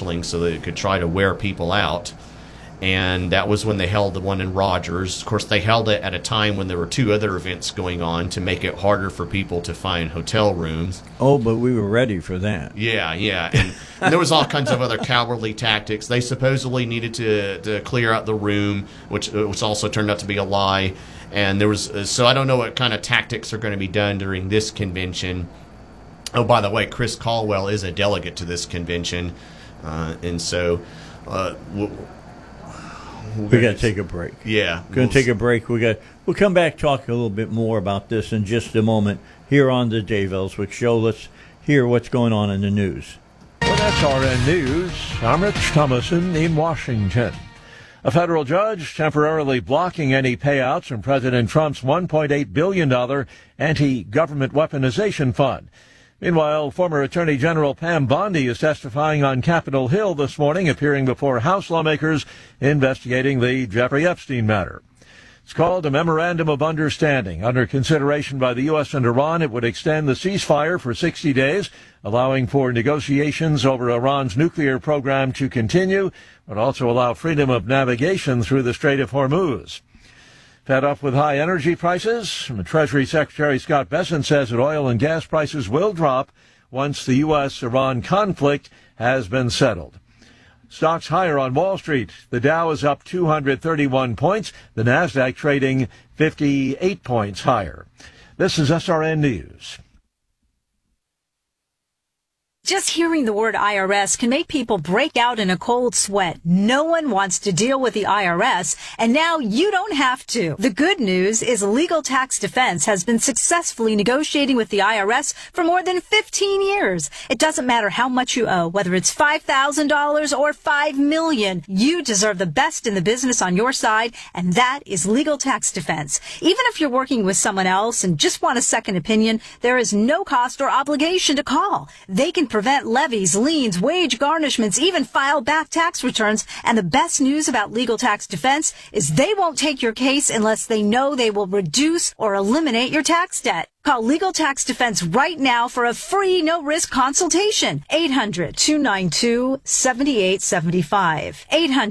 credentialing so that it could try to wear people out. And that was when they held the one in Rogers. Of course, they held it at a time when there were two other events going on to make it harder for people to find hotel rooms. Oh, but we were ready for that. Yeah. And there was all kinds of other cowardly tactics. They supposedly needed to clear out the room, which also turned out to be a lie. And there was so I don't know what kind of tactics are going to be done during this convention. Oh, by the way, Chris Caldwell is a delegate to this convention, and so. We got to take a break. Yeah. Going to take a break. We'll come back, talk a little bit more about this in just a moment here on the Dave Ellswick Show. Let's hear what's going on in the news. With SRN News, I'm Rich Thomason in Washington. A federal judge temporarily blocking any payouts from President Trump's $1.8 billion anti-government weaponization fund. Meanwhile, former Attorney General Pam Bondi is testifying on Capitol Hill this morning, appearing before House lawmakers investigating the Jeffrey Epstein matter. It's called a Memorandum of Understanding. Under consideration by the U.S. and Iran, it would extend the ceasefire for 60 days, allowing for negotiations over Iran's nuclear program to continue, but also allow freedom of navigation through the Strait of Hormuz. Fed up with high energy prices, Treasury Secretary Scott Bessent says that oil and gas prices will drop once the U.S.-Iran conflict has been settled. Stocks higher on Wall Street. The Dow is up 231 points. The Nasdaq trading 58 points higher. This is SRN News. Just hearing the word IRS can make people break out in a cold sweat. No one wants to deal with the IRS, and now you don't have to. The good news is Legal Tax Defense has been successfully negotiating with the IRS for more than 15 years. It doesn't matter how much you owe, whether it's $5,000 or $5 million. You deserve the best in the business on your side, and that is Legal Tax Defense. Even if you're working with someone else and just want a second opinion, there is no cost or obligation to call. They can prevent levies, liens, wage garnishments, even file back tax returns. And the best news about Legal Tax Defense is they won't take your case unless they know they will reduce or eliminate your tax debt. Call Legal Tax Defense right now for a free, no-risk consultation. 800-292-7875.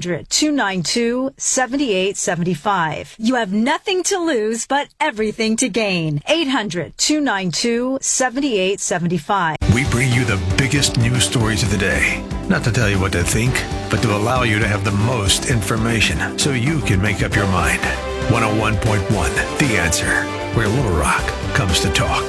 800-292-7875. You have nothing to lose, but everything to gain. 800-292-7875. We bring you the biggest news stories of the day. Not to tell you what to think, but to allow you to have the most information so you can make up your mind. 101.1, The Answer, where Little Rock comes to talk.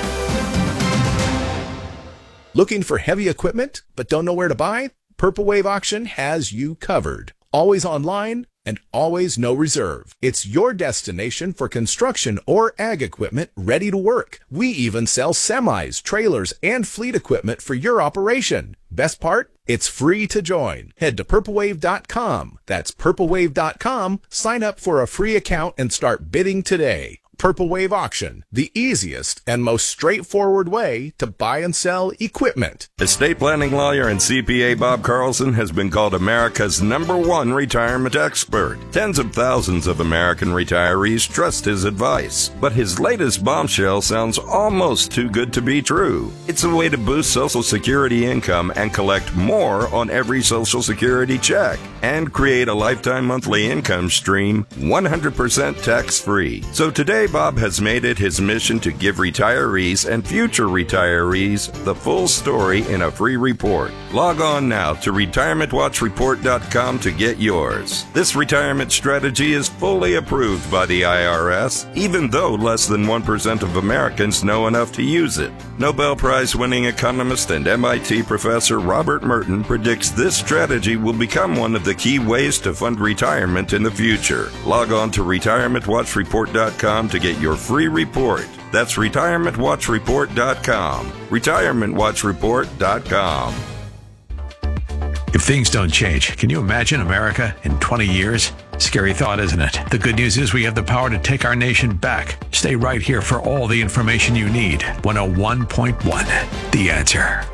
Looking for heavy equipment but don't know where to buy? Purple Wave Auction has you covered. Always online and always no reserve. It's your destination for construction or ag equipment ready to work. We even sell semis, trailers, and fleet equipment for your operation. Best part? It's free to join. Head to purplewave.com. That's purplewave.com. Sign up for a free account and start bidding today. Purple Wave Auction, the easiest and most straightforward way to buy and sell equipment. Estate planning lawyer and CPA Bob Carlson has been called America's #1 retirement expert. Tens of thousands of American retirees trust his advice. But his latest bombshell sounds almost too good to be true. It's a way to boost Social Security income and collect more on every Social Security check and create a lifetime monthly income stream 100% tax-free. So today, Bob has made it his mission to give retirees and future retirees the full story in a free report. Log on now to retirementwatchreport.com to get yours. This retirement strategy is fully approved by the IRS, even though less than 1% of Americans know enough to use it. Nobel Prize-winning economist and MIT professor Robert Merton predicts this strategy will become one of the key ways to fund retirement in the future. Log on to retirementwatchreport.com to get your free report. That's retirementwatchreport.com. retirementwatchreport.com. If things don't change, can you imagine America in 20 years? Scary thought, isn't it? The good news is we have the power to take our nation back. Stay right here for all the information you need. 101.1, The Answer.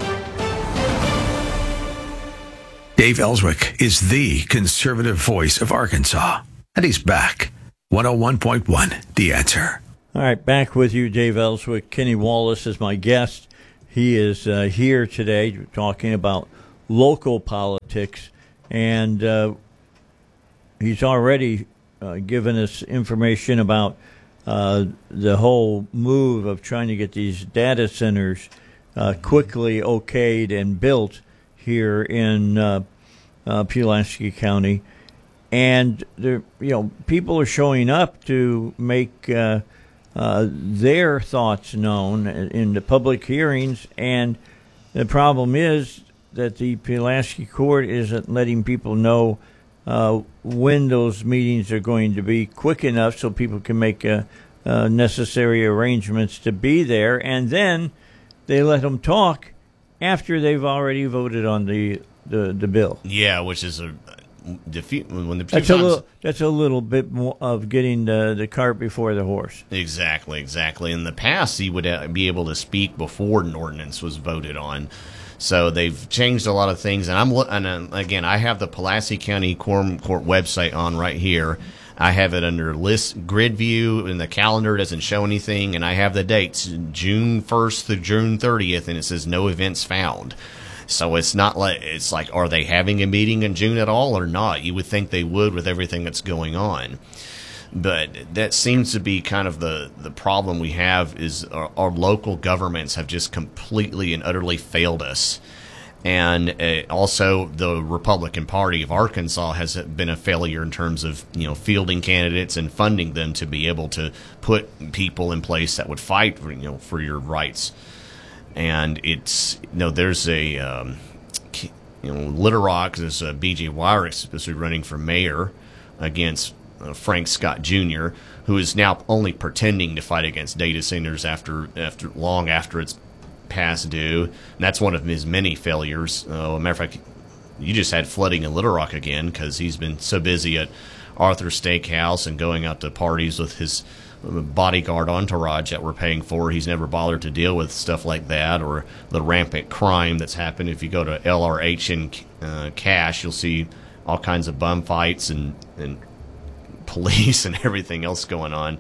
Dave Ellswick is the conservative voice of Arkansas, and he's back. 101.1, The Answer. All right, back with you, Dave Ellswick. Kenny Wallace is my guest. He is here today talking about local politics. politics, and he's already given us information about the whole move of trying to get these data centers quickly okayed and built here in Pulaski County. And people are showing up to make their thoughts known in the public hearings, and the problem is that the Pulaski Court isn't letting people know when those meetings are going to be quick enough so people can make necessary arrangements to be there, and then they let them talk after they've already voted on the bill. Yeah, which is a defeat when the that's a little bit more of getting the cart before the horse. Exactly. In the past, he would be able to speak before an ordinance was voted on. So they've changed a lot of things, and again, I have the Pulaski County Quorum Court website on right here. I have it under list grid view, and the calendar doesn't show anything, and I have the dates June 1st through June 30th, and it says no events found. So it's not like are they having a meeting in June at all or not? You would think they would with everything that's going on. But that seems to be kind of the problem we have is our local governments have just completely and utterly failed us. And also the Republican Party of Arkansas has been a failure in terms of fielding candidates and funding them to be able to put people in place that would fight for your rights. And it's there's a Little Rock. There's B.J. Wyrick supposed to be running for mayor against Frank Scott Jr., who is now only pretending to fight against data centers after it's past due. And that's one of his many failures. Matter of fact, you just had flooding in Little Rock again because he's been so busy at Arthur's Steakhouse and going out to parties with his bodyguard entourage that we're paying for. He's never bothered to deal with stuff like that or the rampant crime that's happened. If you go to LRH and Cash, you'll see all kinds of bum fights and police and everything else going on.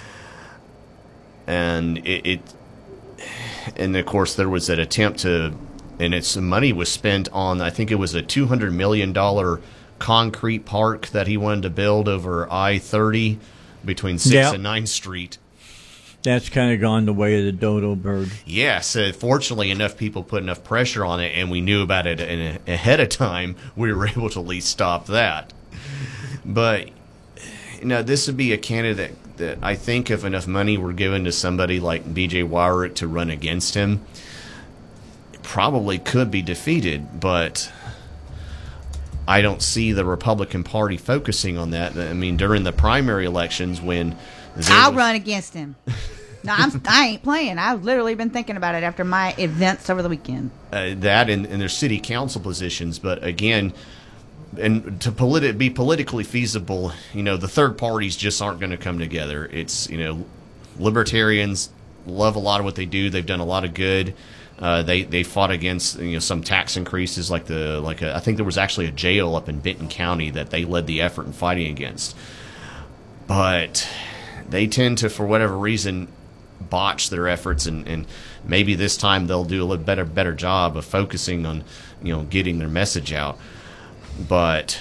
And and of course there was an attempt to, and its money was spent on, I think it was a $200 million concrete park that he wanted to build over I-30 between 6th and 9th Street. That's kind of gone the way of the dodo bird. Yes, fortunately enough people put enough pressure on it, and we knew about it ahead of time. We were able to at least stop that. But this would be a candidate that I think if enough money were given to somebody like B.J. Wyrick to run against him, it probably could be defeated, but I don't see the Republican Party focusing on that. I mean, during the primary elections when I'll run against him. No, I ain't playing. I've literally been thinking about it after my events over the weekend. That and their city council positions, but again, and to be politically feasible, the third parties just aren't going to come together. It's libertarians love a lot of what they do. They've done a lot of good. They fought against some tax increases I think there was actually a jail up in Benton County that they led the effort in fighting against. But they tend to, for whatever reason, botch their efforts, and maybe this time they'll do a little better job of focusing on getting their message out. But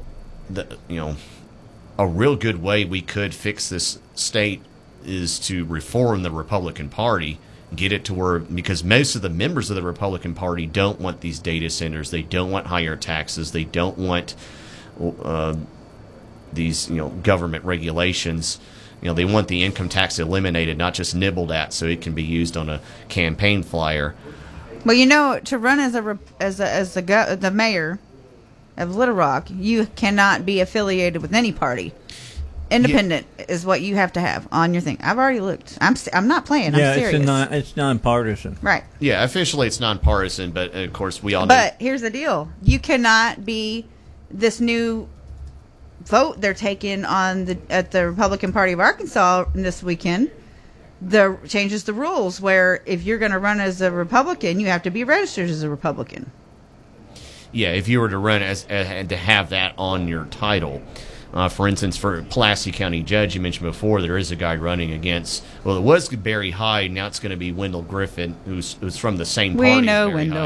a real good way we could fix this state is to reform the Republican Party. Get it to where, because most of the members of the Republican Party don't want these data centers. They don't want higher taxes. They don't want these government regulations. They want the income tax eliminated, not just nibbled at, so it can be used on a campaign flyer. Well, to run as the mayor of Little Rock, you cannot be affiliated with any party. Independent is what you have to have on your thing. I've already looked. I'm not playing. I'm serious. It's nonpartisan. Right. Yeah, officially it's nonpartisan, but of course we all know. But here's the deal: you cannot be this new vote they're taking at the Republican Party of Arkansas this weekend. Changes the rules where if you're going to run as a Republican, you have to be registered as a Republican. Yeah, if you were to run to have that on your title. For instance, for Pulaski County Judge, you mentioned before, there is a guy running against, well, it was Barry Hyde, now it's going to be Wendell Griffin, who's from the same party. We know as Barry Wendell. Hyde.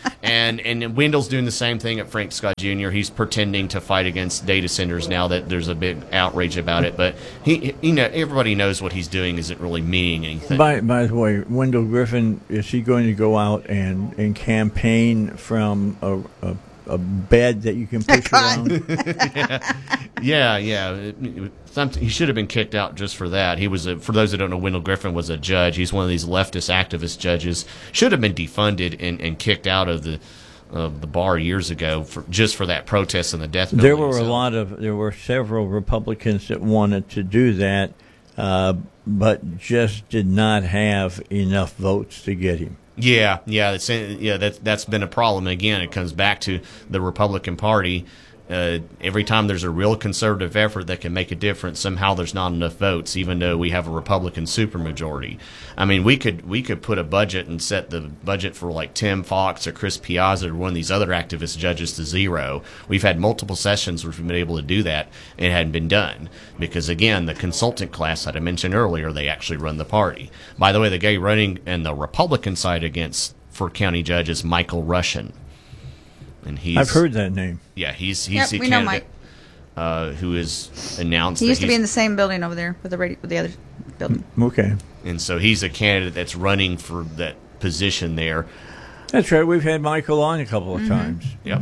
And Wendell's doing the same thing at Frank Scott Jr. He's pretending to fight against data centers now that there's a big outrage about it. But everybody knows what he's doing isn't really meaning anything. By the way, Wendell Griffin, is he going to go out and campaign from a bed that you can push around? Yeah. He should have been kicked out just for that. He was for those that don't know, Wendell Griffin was a judge. He's one of these leftist activist judges. Should have been defunded and kicked out of the bar years ago just for that protest and the death penalty. There were several Republicans that wanted to do that, but just did not have enough votes to get him. That's been a problem. Again, it comes back to the Republican Party. Every time there's a real conservative effort that can make a difference, somehow there's not enough votes, even though we have a Republican supermajority. I mean, we could put a budget and set the budget for like Tim Fox or Chris Piazza or one of these other activist judges to zero. We've had multiple sessions where we've been able to do that, and it hadn't been done because, again, the consultant class that I mentioned earlier, they actually run the party. By the way, the guy running in the Republican side for county judge is Michael Rushin. And I've heard that name. Yeah, he's the we know candidate who is announced. He used to be in the same building over there with the other building. Okay. And so he's a candidate that's running for that position there. That's right. We've had Michael on a couple of times. Yep.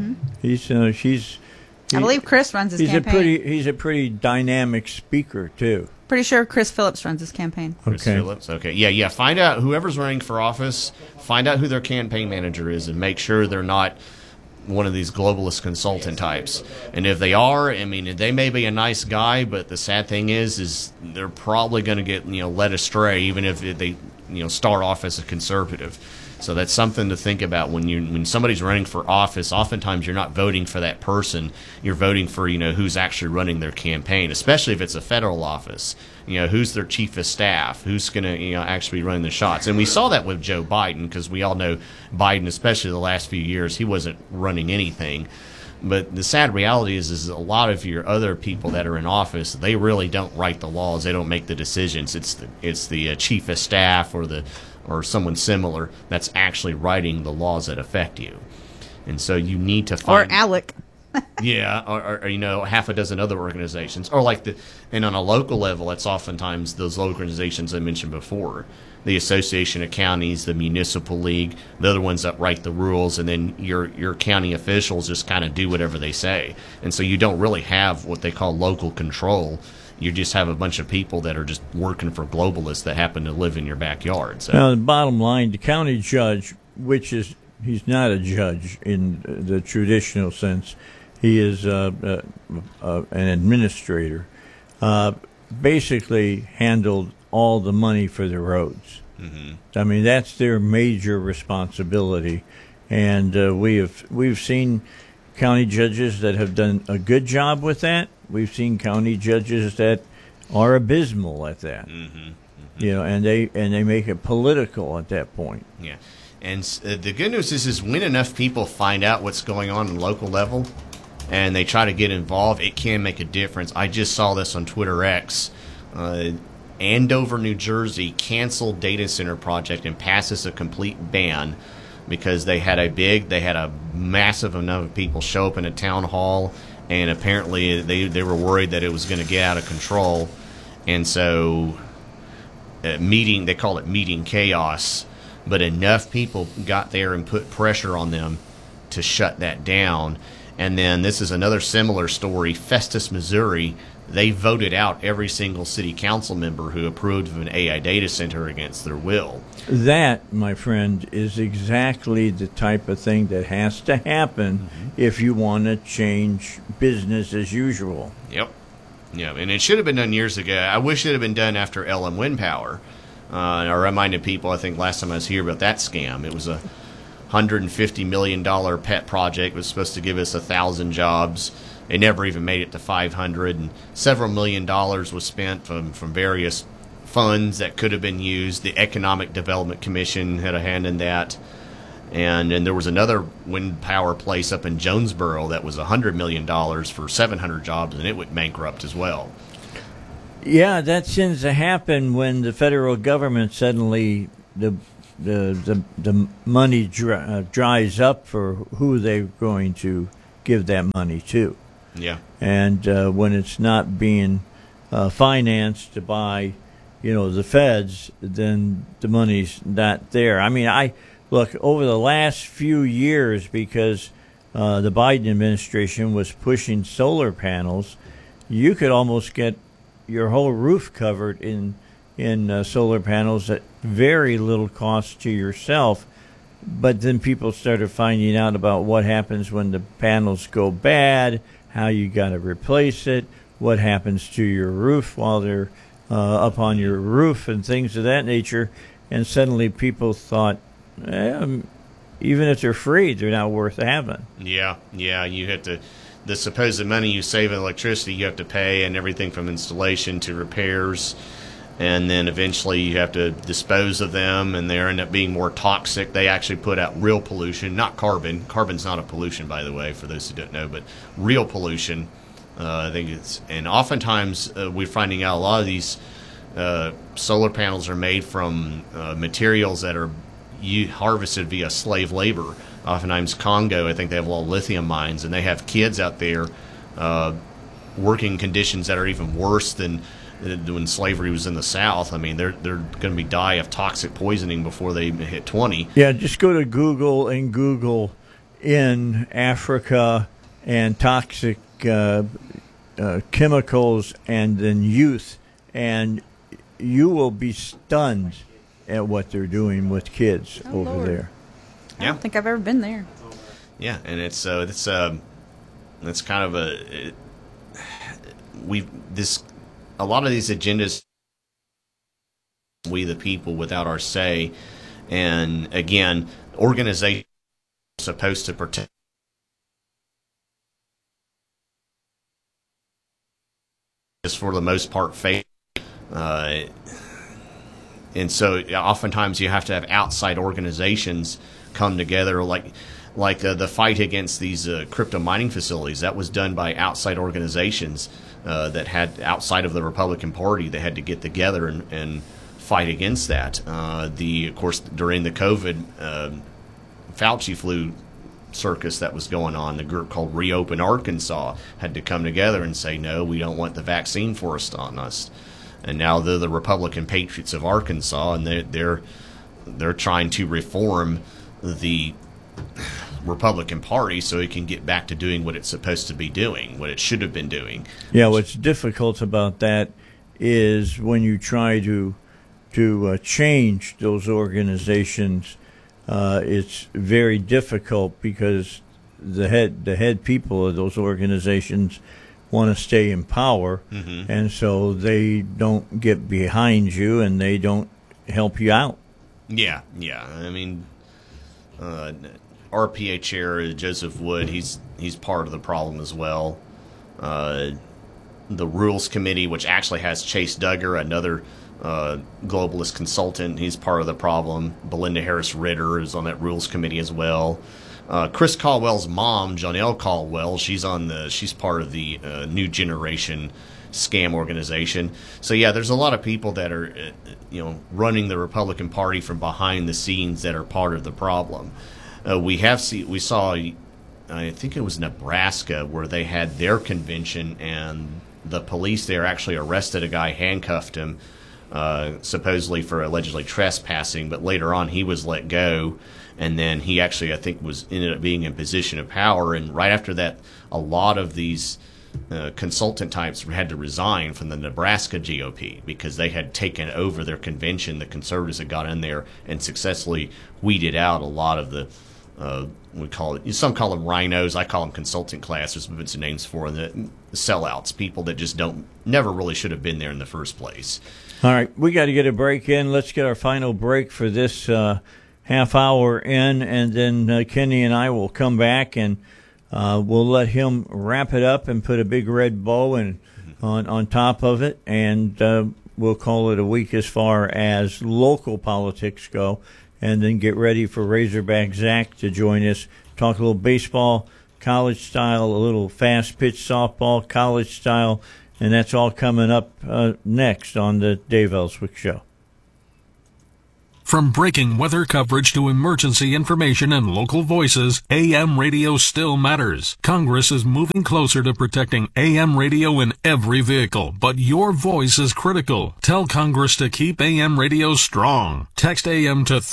I believe Chris runs his campaign. He's a pretty dynamic speaker too. Pretty sure Chris Phillips runs his campaign. Chris Phillips. Okay. Yeah. Find out whoever's running for office. Find out who their campaign manager is, and make sure they're not one of these globalist consultant types. And if they are, I mean, they may be a nice guy, but the sad thing is they're probably going to get led astray, even if they start off as a conservative. So that's something to think about when somebody's running for office. Oftentimes, you're not voting for that person. You're voting for who's actually running their campaign, especially if it's a federal office. Who's their chief of staff, who's going to actually run the shots. And we saw that with Joe Biden, because we all know Biden, especially the last few years, he wasn't running anything. But the sad reality is a lot of your other people that are in office, they really don't write the laws. They don't make the decisions. It's the chief of staff or someone similar that's actually writing the laws that affect you. And so you need to find... Or ALEC. Yeah, or half a dozen other organizations. Or and on a local level, it's oftentimes those organizations I mentioned before. The Association of Counties, the Municipal League, the other ones that write the rules, and then your county officials just kind of do whatever they say. And so you don't really have what they call local control. You just have a bunch of people that are just working for globalists that happen to live in your backyard. So. Now, the bottom line, the county judge, he's not a judge in the traditional sense. He is an administrator. Basically handled all the money for the roads. Mm-hmm. I mean, that's their major responsibility. And we've seen county judges that have done a good job with that. We've seen county judges that are abysmal at that. Mm-hmm. Mm-hmm. And they make it political at that point. Yeah. And the good news is when enough people find out what's going on the local level and they try to get involved, it can make a difference. I just saw this on Twitter X. Andover, New Jersey canceled data center project and passes a complete ban because they had a massive number of people show up in a town hall, and apparently they were worried that it was going to get out of control. And so they call it meeting chaos, but enough people got there and put pressure on them to shut that down. And then this is another similar story. Festus, Missouri, they voted out every single city council member who approved of an AI data center against their will. That, my friend, is exactly the type of thing that has to happen if you want to change business as usual. Yep. Yeah, and it should have been done years ago. I wish it had been done after LM Wind Power. I reminded people, I think last time I was here, about that scam. It was a $150 million pet project. It was supposed to give us 1,000 jobs. It never even made it to 500, and several $1 million was spent from various funds that could have been used. The Economic Development Commission had a hand in that. And there was another wind power place up in Jonesboro that was $100 million for 700 jobs, and it went bankrupt as well. Yeah, that tends to happen when the federal government suddenly, the the money dries up for who they're going to give that money to. Yeah. And when it's not being financed by, the feds, then the money's not there. I mean, look, over the last few years, because the Biden administration was pushing solar panels, you could almost get your whole roof covered in solar panels at very little cost to yourself. But then people started finding out about what happens when the panels go bad, how you got to replace it, what happens to your roof while they're up on your roof, and things of that nature. And suddenly people thought, even if they're free, they're not worth having. Yeah. You have to, the supposed money you save in electricity, you have to pay, and everything from installation to repairs. And then eventually you have to dispose of them, and they end up being more toxic. They actually put out real pollution, not carbon. Carbon's not a pollution, by the way, for those who don't know, but real pollution. I think and oftentimes we're finding out a lot of these solar panels are made from materials that are harvested via slave labor. Oftentimes Congo, I think they have a lot of lithium mines, and they have kids out there working conditions that are even worse than when slavery was in the South. I mean, they're going to be die of toxic poisoning before they hit 20. Yeah, just go to Google and Google in Africa and toxic chemicals and then youth, and you will be stunned at what they're doing with kids over Lord. there. I don't think I've ever been there. Yeah, and it's kind of a lot of these agendas, we the people without our say, and again, organizations are supposed to protect is for the most part fake, and so oftentimes you have to have outside organizations come together, like the fight against these crypto mining facilities. That was done by outside organizations that had outside of the Republican Party. They had to get together and fight against that. Of course, during the COVID Fauci flu circus that was going on, the group called Reopen Arkansas had to come together and say, no, we don't want the vaccine forced on us. And now they're the Republican Patriots of Arkansas, and they're trying to reform the Republican Party so it can get back to doing what it's supposed to be doing, what it should have been doing. Yeah, what's difficult about that is when you try to change those organizations, it's very difficult because the head people of those organizations want to stay in power, and so they don't get behind you and they don't help you out. Yeah. I mean, RPA chair Joseph Wood, he's part of the problem as well. The Rules Committee, which actually has Chase Duggar, another globalist consultant, he's part of the problem. Belinda Harris Ritter is on that Rules Committee as well. Chris Caldwell's mom, Jonelle Caldwell, she's part of the New Generation scam organization. So yeah, there's a lot of people that are running the Republican Party from behind the scenes that are part of the problem. We saw, I think it was Nebraska, where they had their convention, and the police there actually arrested a guy, handcuffed him, supposedly for allegedly trespassing, but later on he was let go, and then he actually, I think, ended up being in position of power. And right after that, a lot of these consultant types had to resign from the Nebraska GOP because they had taken over their convention. The conservatives had got in there and successfully weeded out a lot of the some call them rhinos, I call them consultant class. There's been some names for them, the sellouts, people that just never really should have been there in the first place. All right, we got to get a break in. Let's get our final break for this half hour in, and then Kenny and I will come back and we'll let him wrap it up and put a big red bow on top of it, and we'll call it a week as far as local politics go, and then get ready for Razorback Zach to join us, talk a little baseball, college style, a little fast pitch softball, college style, and that's all coming up next on the Dave Ellswick Show. From breaking weather coverage to emergency information and local voices, AM radio still matters. Congress is moving closer to protecting AM radio in every vehicle, but your voice is critical. Tell Congress to keep AM radio strong. Text AM to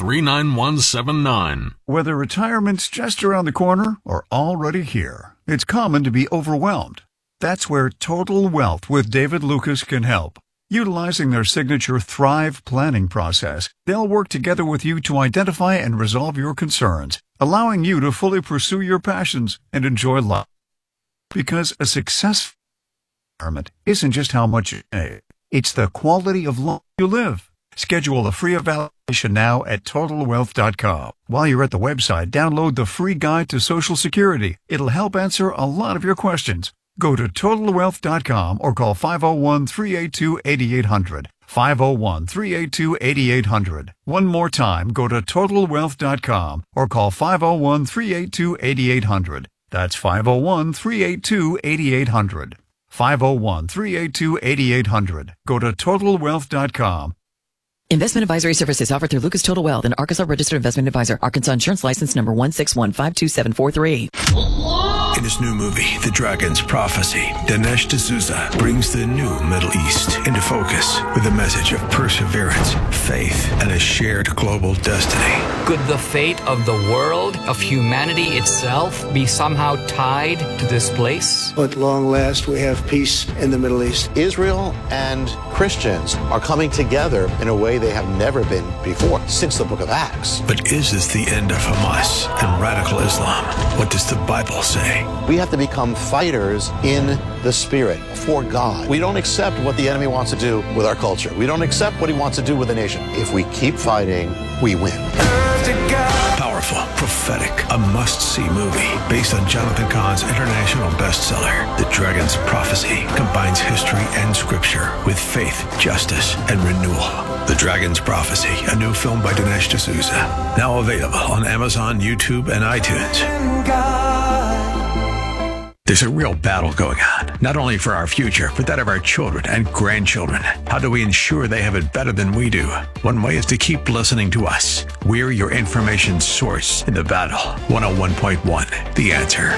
39179. Whether retirement's just around the corner or already here, it's common to be overwhelmed. That's where Total Wealth with David Lucas can help. Utilizing their signature Thrive planning process, they'll work together with you to identify and resolve your concerns, allowing you to fully pursue your passions and enjoy life. Because a successful retirement isn't just how much you make, it's the quality of life you live. Schedule a free evaluation now at TotalWealth.com. While you're at the website, download the free guide to Social Security. It'll help answer a lot of your questions. Go to TotalWealth.com or call 501-382-8800. 501-382-8800. One more time, go to TotalWealth.com or call 501-382-8800. That's 501-382-8800. 501-382-8800. Go to TotalWealth.com. Investment advisory services offered through Lucas Total Wealth, an Arkansas registered investment advisor. Arkansas Insurance License number 161-52743. In his new movie, The Dragon's Prophecy, Dinesh D'Souza brings the new Middle East into focus with a message of perseverance, faith, and a shared global destiny. Could the fate of the world, of humanity itself, be somehow tied to this place? At long last, we have peace in the Middle East. Israel and Christians are coming together in a way they have never been before, since the book of Acts. But is this the end of Hamas and radical Islam? What does the Bible say? We have to become fighters in the spirit for God. We don't accept what the enemy wants to do with our culture. We don't accept what he wants to do with the nation. If we keep fighting, we win. Powerful, prophetic, a must-see movie based on Jonathan Cahn's international bestseller. The Dragon's Prophecy combines history and scripture with faith, justice, and renewal. The Dragon's Prophecy, a new film by Dinesh D'Souza. Now available on Amazon, YouTube, and iTunes. There's a real battle going on, not only for our future, but that of our children and grandchildren. How do we ensure they have it better than we do? One way is to keep listening to us. We're your information source in the battle. 101.1, The Answer.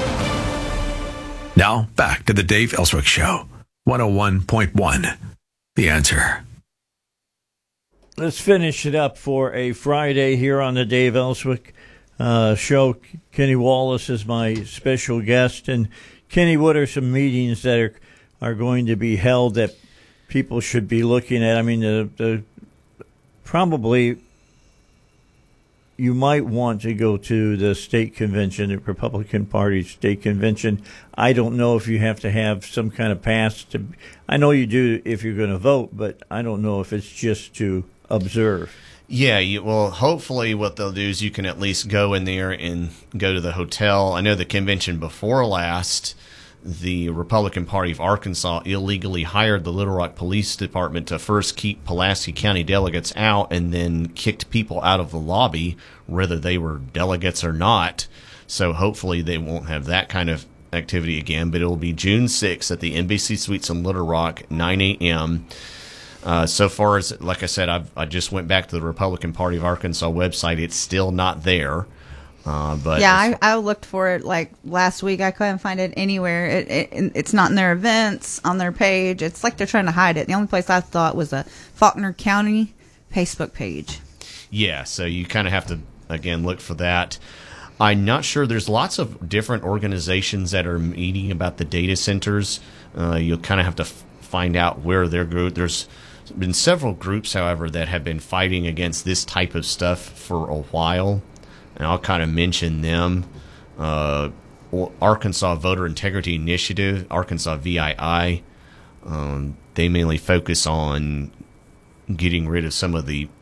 Now, back to the Dave Ellswick Show. 101.1, The Answer. Let's finish it up for a Friday here on the Dave Ellswick show. Kenny Wallace is my special guest. And Kenny, what are some meetings that are going to be held that people should be looking at? I mean, the probably you might want to go to the state convention, the Republican Party state convention. I don't know if you have to have some kind of pass to. I know you do if you're going to vote, but I don't know if it's just to observe. Yeah, well, hopefully what they'll do is you can at least go in there and go to the hotel. I know the convention before last, the Republican Party of Arkansas illegally hired the Little Rock Police Department to first keep Pulaski County delegates out and then kicked people out of the lobby, whether they were delegates or not. So hopefully they won't have that kind of activity again, but it will be June 6th at the Embassy Suites in Little Rock, 9 a.m., so far as, like I said, I just went back to the Republican Party of Arkansas website. It's still not there. But yeah, I looked for it like last week. I couldn't find it anywhere. It's not in their events on their page. It's like they're trying to hide it. The only place I thought was a Faulkner County Facebook page. Yeah, so you kind of have to, again, look for that. I'm not sure. There's lots of different organizations that are meeting about the data centers. You'll kind of have to find out where they're grouped. There's been several groups, however, that have been fighting against this type of stuff for a while, and I'll kind of mention them. Arkansas Voter Integrity Initiative, Arkansas VII, they mainly focus on getting rid of some of the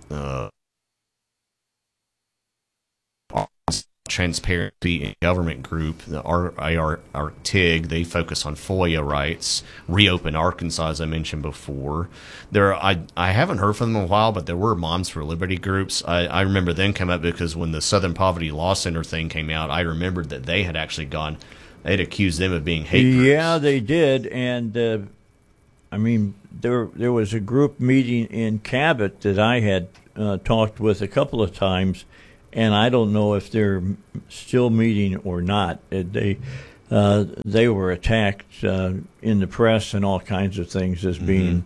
Transparency in Government group, the RTIG. They focus on FOIA rights. Reopen Arkansas, as I mentioned before. I haven't heard from them in a while, but there were Moms for Liberty groups. I remember them come up because when the Southern Poverty Law Center thing came out, I remembered that they had actually gone. They'd accused them of being hate groups. Yeah, they did, and I mean, there was a group meeting in Cabot that I had talked with a couple of times, and I don't know if they're still meeting or not. They were attacked in the press and all kinds of things as being,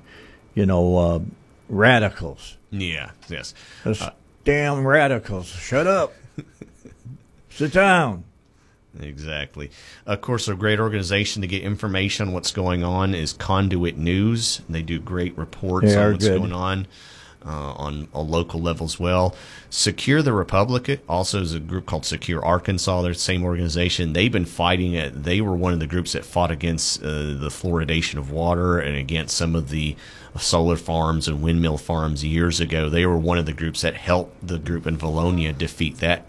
radicals. Yeah, yes. Those damn radicals. Shut up. Sit down. Exactly. Of course, a great organization to get information on what's going on is Conduit News. They do great reports on what's going on a local level as well. Secure the Republic also is a group called Secure Arkansas. They're the same organization. They've been fighting it. They were one of the groups that fought against the fluoridation of water and against some of the solar farms and windmill farms years ago. They were one of the groups that helped the group in Valonia defeat that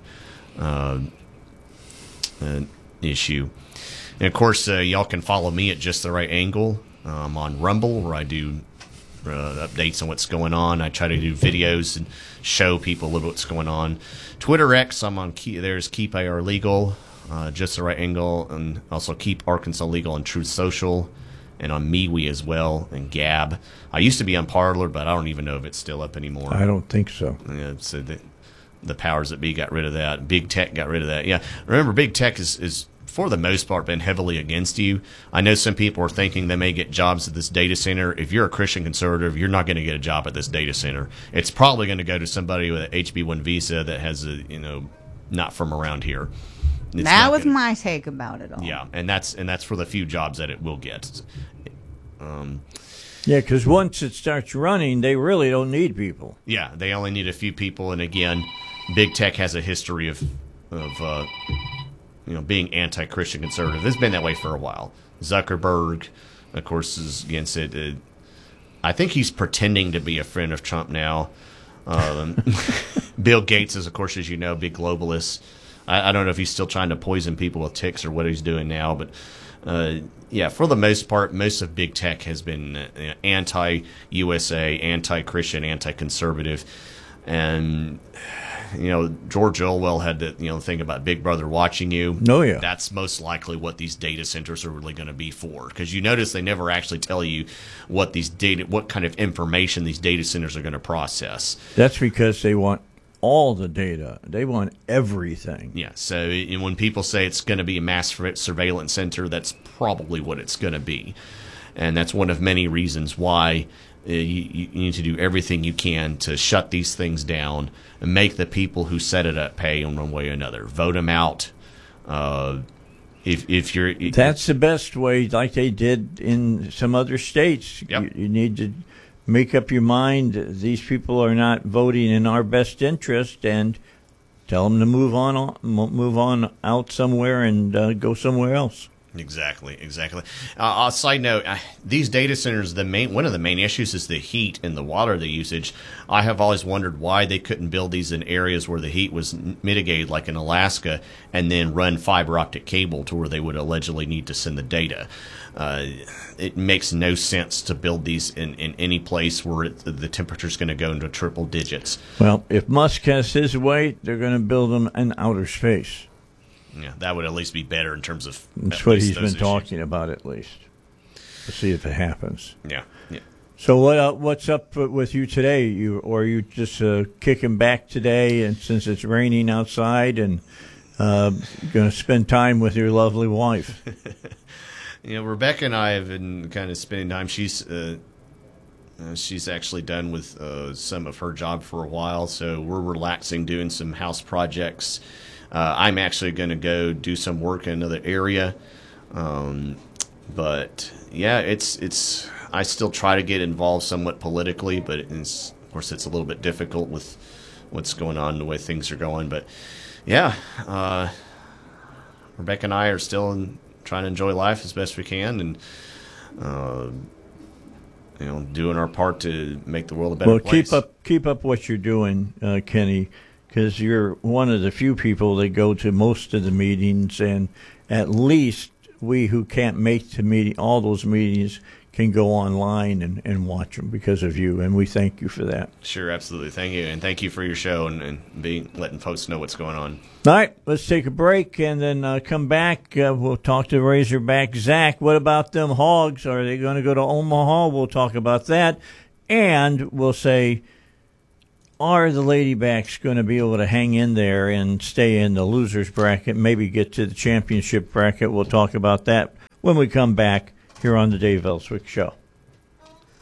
issue. And of course, y'all can follow me at Just the Right Angle. I'm on Rumble, where I do updates on what's going on. I try to do videos and show people a little what's going on. Twitter X, I'm on. There's Keep AR Legal, Just the Right Angle, and also Keep Arkansas Legal on Truth Social, and on MeWe as well, and Gab. I used to be on Parler, but I don't even know if it's still up anymore. I don't think so. Yeah, so the powers that be got rid of that. Big Tech got rid of that. Yeah, remember, Big Tech is for the most part been heavily against you. I know some people are thinking they may get jobs at this data center. If you're a Christian conservative, you're not going to get a job at this data center. It's probably going to go to somebody with an HB1 visa that has not from around here. That was my take about it all. Yeah, and that's for the few jobs that it will get. Yeah, because once it starts running, they really don't need people. Yeah, they only need a few people, and again, Big Tech has a history of being anti-Christian conservative. It's been that way for a while. Zuckerberg, of course, is against it. I think he's pretending to be a friend of Trump now. Bill Gates is, of course, as you know, a big globalist. I don't know if he's still trying to poison people with ticks or what he's doing now, but yeah, for the most part, most of Big Tech has been anti-USA, anti-Christian, anti-conservative, and George Orwell had the thing about Big Brother watching you. Oh, yeah. That's most likely what these data centers are really going to be for, because you notice they never actually tell you what kind of information these data centers are going to process. That's because they want all the data. They want everything. Yeah, so when people say it's going to be a mass surveillance center, that's probably what it's going to be. And that's one of many reasons why you need to do everything you can to shut these things down and make the people who set it up pay in one way or another. Vote them out. If you're that's the best way, like they did in some other states. Yep. You need to make up your mind. These people are not voting in our best interest, and tell them to move on out somewhere and go somewhere else. Exactly. A side note: these data centers, one of the main issues is the heat and the water the usage. I have always wondered why they couldn't build these in areas where the heat was mitigated, like in Alaska, and then run fiber optic cable to where they would allegedly need to send the data. It makes no sense to build these in any place where the temperature is going to go into triple digits. Well, if Musk has his way, they're going to build them in outer space. Yeah, that would at least be better in terms of. That's what he's been talking about, at least. Let's see if it happens. Yeah. So what's up with you today? Are you just kicking back today, and since it's raining outside, and going to spend time with your lovely wife? Rebecca and I have been kind of spending time. She's actually done with some of her job for a while, so we're relaxing, doing some house projects. I'm actually going to go do some work in another area, but yeah, it's. I still try to get involved somewhat politically, but of course it's a little bit difficult with what's going on, the way things are going. But yeah, Rebecca and I are still trying to enjoy life as best we can, and doing our part to make the world a better place. Well, keep up what you're doing, Kenny. Because you're one of the few people that go to most of the meetings, and at least we who can't make all those meetings can go online and watch them because of you, and we thank you for that. Sure, absolutely. Thank you, and thank you for your show and letting folks know what's going on. All right, let's take a break and then come back. We'll talk to Razorback Zach. What about them Hogs? Are they going to go to Omaha? We'll talk about that, and we'll say, are the Ladybacks going to be able to hang in there and stay in the losers bracket, maybe get to the championship bracket? We'll talk about that when we come back here on the Dave Ellswick Show.